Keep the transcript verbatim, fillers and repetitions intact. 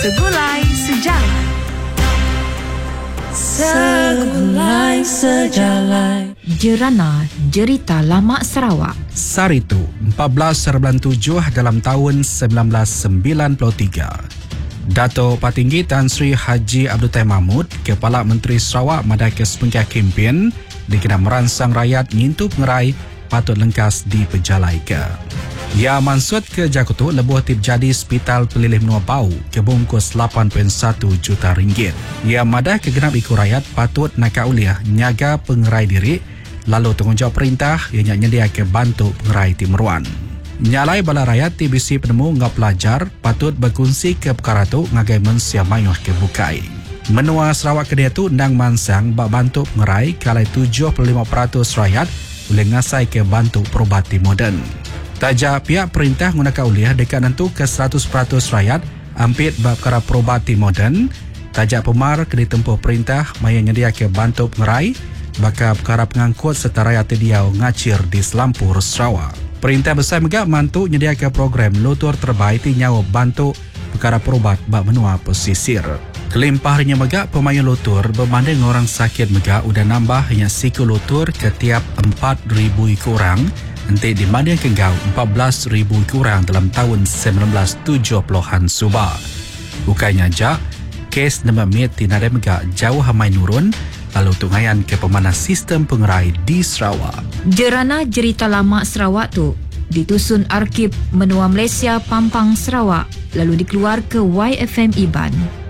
Segulai Sejarah. Segulai Sejarah. Jerana Jerita Lama Sarawak. Saritu, empat belas bulan tujuh dalam tahun sembilan belas sembilan puluh tiga. Dato' Patinggi Tan Sri Haji Abdul Tahir Mahmud, Kepala Menteri Sarawak Madai Kesempengkah Kempen, dikena merangsang rakyat ngintu pengerai patut lengkas di Pejalai ke. Ya mansut ke Jakutu lebuh tip jadi Hospital Pelilih Menua Bau kebungkus lapan perpuluhan satu juta ringgit. Ya madah kegenap ikut rakyat patut nakak uliah nyaga pengerai diri lalu tanggungjawab perintah ianya nyedia ke bantu pengerai timeruan. Nyalai bala rakyat T B C penemu ngap pelajar patut berkongsi ke perkara tu ngagai mensia mayuh ke bukai. Menua Sarawak kedia tu ndang mansang bak bantu pengerai kalai tujuh puluh lima peratus rakyat boleh ngasai ke bantu perubati moden. Taja pihak perintah gunakan uliah dekat nentu ke seratus peratus rakyat ampit bab perkara perubati moden. Taja pemar ke ditempuh perintah maya nyedia ke bantu pengerai bakal perkara pengangkut serta rakyat tediau ngacir di Selampur Sarawak. Perintah besar megak mantu nyediakan program lutur terbaik ti nyawa bantu perkara perubat bak menua pesisir. Kelimpahnya megak pemain lutur berbanding orang sakit megak udah nambah hanya siku lutur ke tiap empat ribu orang nanti dibanding kenggau empat belas ribu orang dalam tahun sembilan belas tujuh puluhan subah. Bukannya jak, kes nama mit tinada megak jauh hamai nurun lalu tungayan ke pemanas sistem pengerai di Sarawak. Jerana Jerita Lama Sarawak tu ditusun Arkib Menua Malaysia Pampang Sarawak lalu dikeluar ke Y F M Iban.